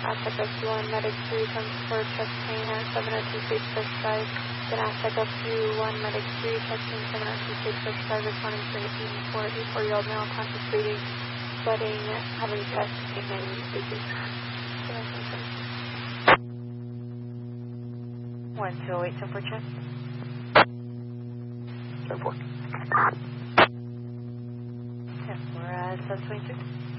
Aztec F1, Medic 3, comes for chest pain at 702 stage first drive. Then Aztec F1, Medic 3, chest pain 702 stage first drive, responding to an 84-year-old male, conscious breathing, sweating, having chest pain and sleeping. 128, 10 for chest. 10-4. 10-4, 722.